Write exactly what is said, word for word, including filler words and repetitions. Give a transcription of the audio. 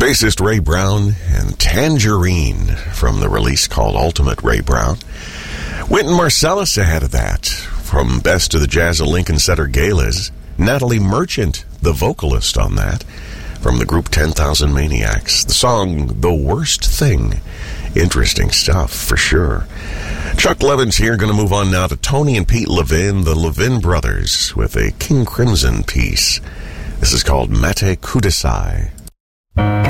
Bassist Ray Brown and Tangerine from the release called Ultimate Ray Brown. Wynton Marsalis ahead of that. From Best of the Jazz at Lincoln Center Galas, Natalie Merchant, the vocalist on that, from the group ten thousand Maniacs. The song, The Worst Thing. Interesting stuff, for sure. Chuck Levin's here, going to move on now to Tony and Pete Levin, the Levin brothers, with a King Crimson piece. This is called Mate Kudasai.